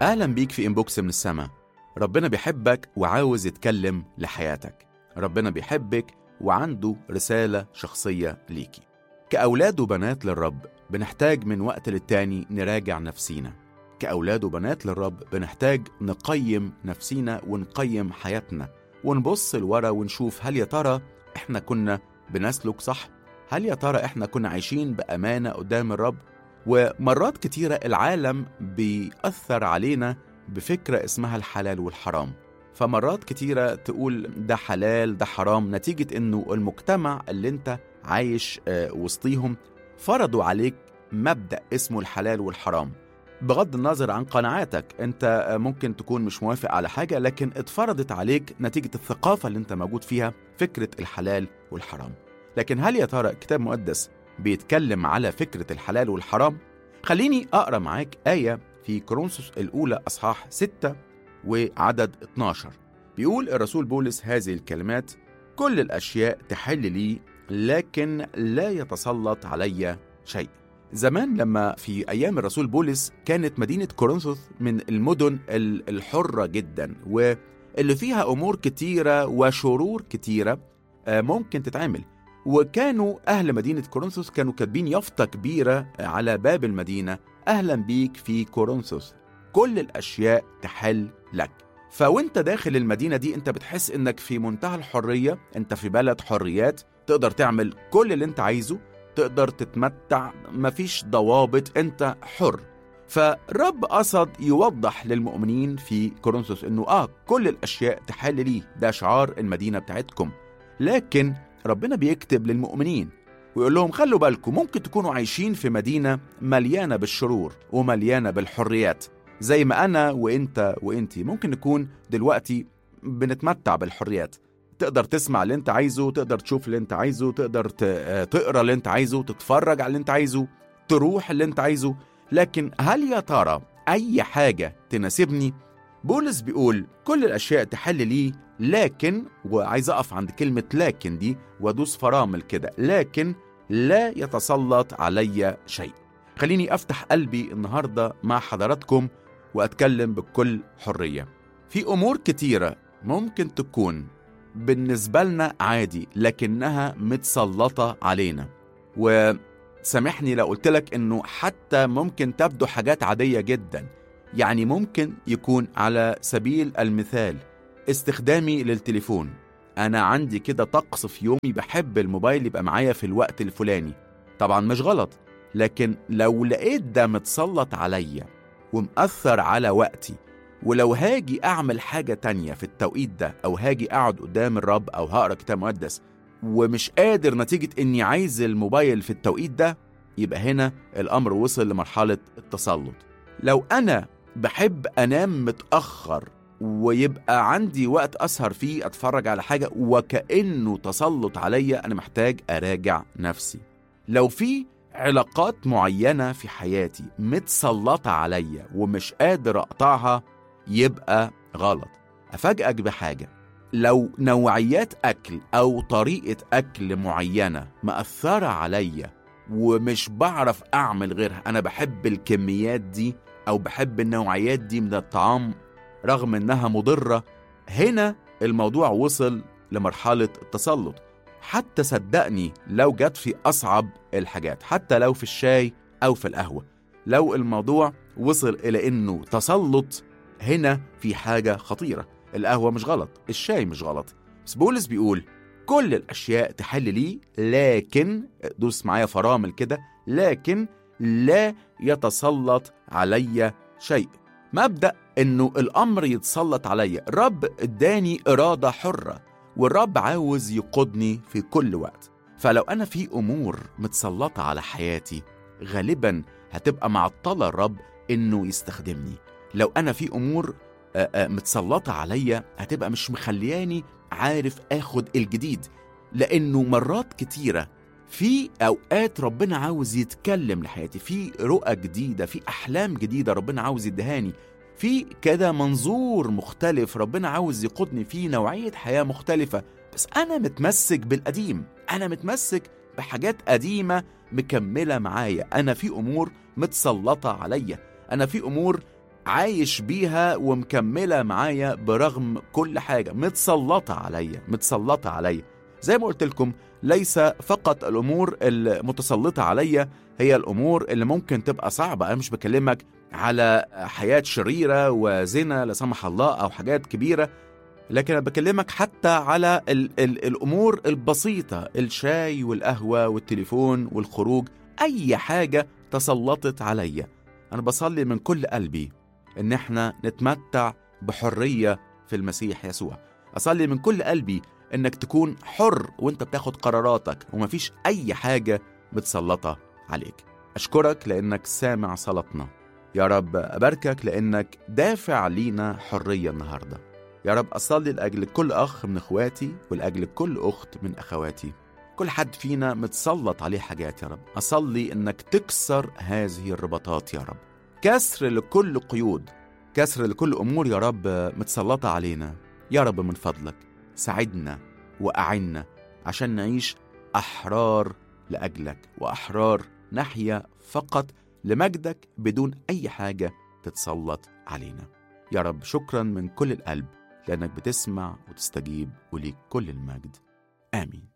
أهلا بيك في إنبوكس من السما. ربنا بيحبك وعاوز يتكلم لحياتك. ربنا بيحبك وعنده رسالة شخصية ليكي. كأولاد وبنات للرب بنحتاج من وقت للتاني نراجع نفسينا. كأولاد وبنات للرب بنحتاج نقيم نفسينا ونقيم حياتنا ونبص لورا ونشوف هل يا ترى إحنا كنا بنسلك صح؟ هل يا ترى إحنا كنا عايشين بأمانة قدام الرب؟ ومرات كتيرة العالم بيأثر علينا بفكرة اسمها الحلال والحرام. فمرات كتيرة تقول ده حلال ده حرام نتيجة انه المجتمع اللي انت عايش وسطيهم فرضوا عليك مبدأ اسمه الحلال والحرام. بغض النظر عن قناعاتك، انت ممكن تكون مش موافق على حاجة لكن اتفرضت عليك نتيجة الثقافة اللي انت موجود فيها فكرة الحلال والحرام. لكن هل يا ترى الكتاب المقدس بيتكلم على فكرة الحلال والحرام؟ خليني أقرأ معاك آية في كورنثوس الأولى أصحاح 6 وعدد 12. بيقول الرسول بولس هذه الكلمات: كل الأشياء تحل لي لكن لا يتسلط علي شيء. زمان لما في أيام الرسول بولس كانت مدينة كورنثوس من المدن الحرة جدا واللي فيها أمور كتيرة وشرور كتيرة ممكن تتعمل. وكانوا أهل مدينة كورنثوس كانوا كاتبين يافطة كبيرة على باب المدينة: أهلا بيك في كورنثوس، كل الأشياء تحل لك. فوانت داخل المدينة دي انت بتحس انك في منتهى الحرية، انت في بلد حريات، تقدر تعمل كل اللي انت عايزه، تقدر تتمتع، مفيش ضوابط، انت حر. فالرب قصد يوضح للمؤمنين في كورنثوس انه كل الأشياء تحل لي، ده شعار المدينة بتاعتكم. لكن ربنا بيكتب للمؤمنين ويقول لهم خلوا بالكم، ممكن تكونوا عايشين في مدينة مليانة بالشرور ومليانة بالحريات زي ما أنا وإنت وإنتي ممكن نكون دلوقتي بنتمتع بالحريات. تقدر تسمع اللي انت عايزه، تقدر تشوف اللي انت عايزه، تقدر تقرأ اللي انت عايزه، تتفرج على اللي انت عايزه، تروح اللي انت عايزه. لكن هل يا ترى أي حاجة تناسبني؟ بولس بيقول كل الأشياء تحل لي لكن، وعايز أقف عند كلمة لكن دي وادوس فرامل كده، لكن لا يتسلط علي شيء. خليني أفتح قلبي النهاردة مع حضراتكم وأتكلم بكل حرية. في أمور كتيرة ممكن تكون بالنسبة لنا عادي لكنها متسلطة علينا. وسامحني لو قلت لك إنه حتى ممكن تبدو حاجات عادية جدا. يعني ممكن يكون على سبيل المثال استخدامي للتليفون. أنا عندي كده طقس في يومي بحب الموبايل يبقى معايا في الوقت الفلاني. طبعا مش غلط، لكن لو لقيت ده متسلط عليا ومأثر على وقتي، ولو هاجي أعمل حاجة تانية في التوقيت ده، أو هاجي أقعد قدام الرب أو هقرأ كتاب مقدس ومش قادر نتيجة إني عايز الموبايل في التوقيت ده، يبقى هنا الأمر وصل لمرحلة التسلط. لو أنا بحب أنام متأخر ويبقى عندي وقت أسهر فيه أتفرج على حاجة وكأنه تسلط عليا، أنا محتاج أراجع نفسي. لو في علاقات معينة في حياتي متسلطة عليا ومش قادر أقطعها، يبقى غلط. أفاجئك بحاجة: لو نوعيات أكل أو طريقة أكل معينة مأثرة عليا ومش بعرف أعمل غيرها، أنا بحب الكميات دي أو بحب النوعيات دي من الطعام رغم إنها مضرة، هنا الموضوع وصل لمرحلة التسلط. حتى صدقني لو جت في أصعب الحاجات، حتى لو في الشاي أو في القهوة، لو الموضوع وصل إلى إنه تسلط، هنا في حاجة خطيرة. القهوة مش غلط، الشاي مش غلط، بس بولس بيقول كل الأشياء تحل لي لكن، دوس معايا فرامل كده، لكن لا يتسلط علي شيء. مبدأ إنه الأمر يتسلط علي. الرب اداني إرادة حرة والرب عاوز يقودني في كل وقت. فلو أنا في أمور متسلطة على حياتي غالبا هتبقى معطلة الرب إنه يستخدمني. لو أنا في أمور متسلطة عليا هتبقى مش مخلياني عارف أخد الجديد، لأنه مرات كتيرة في أوقات ربنا عاوز يتكلم لحياتي، في رؤى جديدة، في أحلام جديدة ربنا عاوز يدهاني، في كده منظور مختلف ربنا عاوز يقودني فيه، نوعية حياة مختلفة. بس أنا متمسك بالقديم، أنا متمسك بحاجات قديمة مكملة معايا، أنا في أمور متسلطة عليا، أنا في أمور عايش بيها ومكملة معايا برغم كل حاجة، متسلطة عليا. زي ما قلت لكم، ليس فقط الأمور المتسلطة عليا هي الأمور اللي ممكن تبقى صعبة. أنا مش بكلمك على حياة شريرة وزنا لا سمح الله أو حاجات كبيرة، لكن أنا بكلمك حتى على الأمور البسيطة، الشاي والقهوة والتليفون والخروج، أي حاجة تسلطت عليا. أنا بصلي من كل قلبي إن احنا نتمتع بحرية في المسيح يسوع. أصلي من كل قلبي إنك تكون حر وإنت بتاخد قراراتك ومفيش أي حاجة متسلطة عليك. أشكرك لأنك سامع صلاتنا يا رب. أباركك لأنك دافع لينا حرية النهاردة يا رب. أصلي لأجل كل أخ من أخواتي ولأجل كل أخت من أخواتي، كل حد فينا متسلط عليه حاجات يا رب. أصلي إنك تكسر هذه الرباطات يا رب، كسر لكل قيود، كسر لكل أمور يا رب متسلطة علينا يا رب. من فضلك ساعدنا وأعنا عشان نعيش أحرار لأجلك، وأحرار نحيا فقط لمجدك بدون أي حاجة تتسلط علينا يا رب. شكرا من كل القلب لأنك بتسمع وتستجيب، وليك كل المجد. آمين.